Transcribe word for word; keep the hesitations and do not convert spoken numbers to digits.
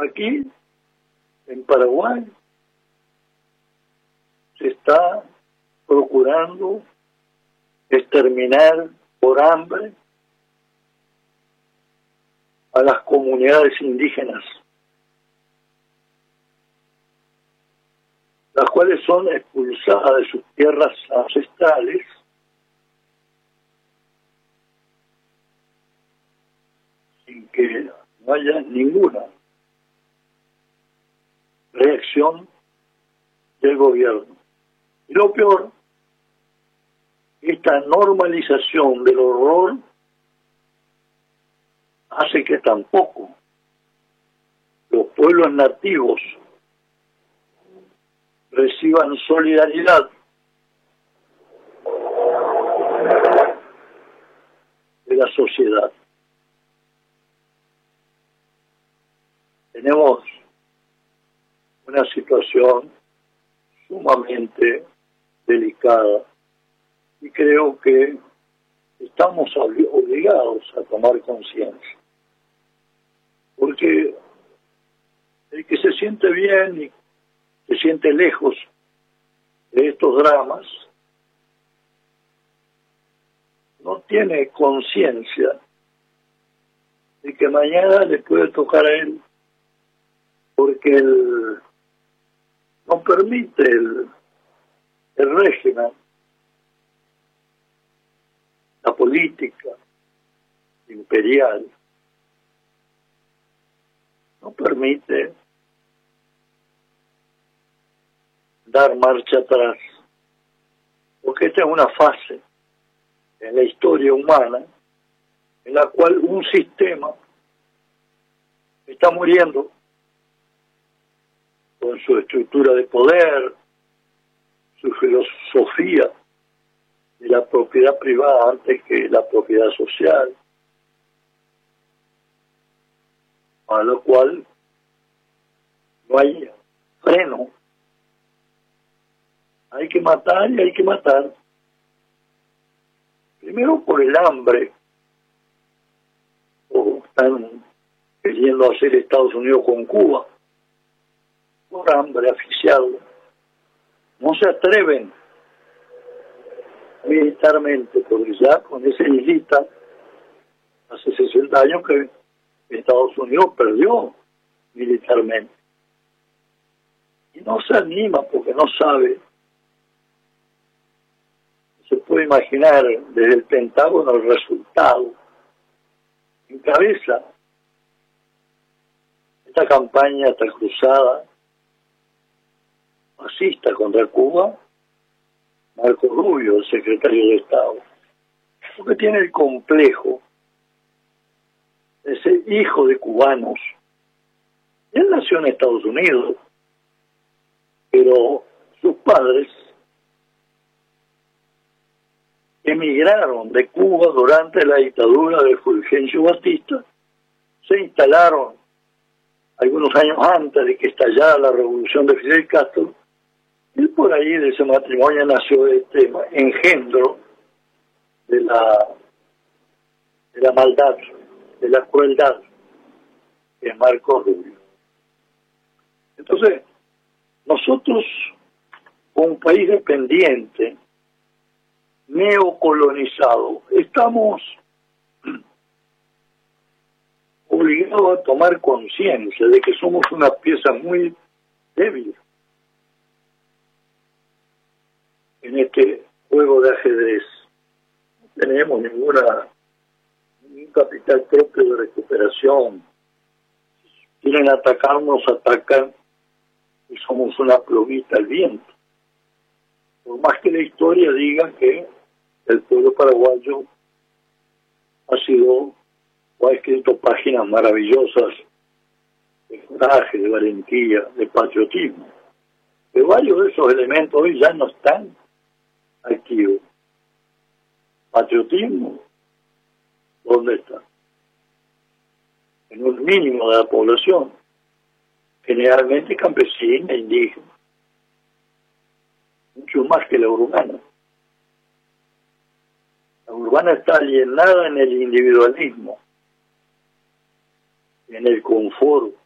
Aquí, en Paraguay, se está procurando exterminar por hambre a las comunidades indígenas, las cuales son expulsadas de sus tierras ancestrales sin que no haya ninguna reacción del gobierno. Y lo peor, esta normalización del horror hace que tampoco los pueblos nativos reciban solidaridad de la sociedad. Tenemos una situación sumamente delicada y creo que estamos obligados a tomar conciencia, porque el que se siente bien y se siente lejos de estos dramas no tiene conciencia de que mañana le puede tocar a él, porque el, no permite el, el régimen, la política imperial, no permite dar marcha atrás, porque esta es una fase en la historia humana en la cual un sistema está muriendo con su estructura de poder, su filosofía de la propiedad privada antes que la propiedad social, a lo cual no hay freno. Hay que matar y hay que matar. Primero por el hambre, como están queriendo hacer Estados Unidos con Cuba, por hambre, asfixiarlo. No se atreven militarmente, porque ya con ese islita, hace sesenta años que Estados Unidos perdió militarmente. Y no se anima porque no sabe. Se puede imaginar desde el Pentágono el resultado. Encabeza esta campaña, esta cruzada fascista contra Cuba, Marco Rubio, el secretario de Estado, porque tiene el complejo de ser hijo de cubanos. Él nació en Estados Unidos, pero sus padres emigraron de Cuba durante la dictadura de Fulgencio Batista, se instalaron algunos años antes de que estallara la revolución de Fidel Castro, y por ahí de ese matrimonio nació este engendro de la, de la maldad, de la crueldad, que es Marco Rubio. Entonces, nosotros, como un país dependiente, neocolonizado, estamos obligados a tomar conciencia de que somos una pieza muy débil en este juego de ajedrez. No tenemos ninguna ningún capital propio de recuperación. Quieren atacarnos, atacan y somos una plumita al viento. Por más que la historia diga que el pueblo paraguayo ha sido o ha escrito páginas maravillosas de coraje, de valentía, de patriotismo. Pero varios de esos elementos hoy ya no están activos. Patriotismo, ¿dónde está? En un mínimo de la población, generalmente campesina e indígena, mucho más que la urbana. La urbana está alienada en el individualismo, en el confort,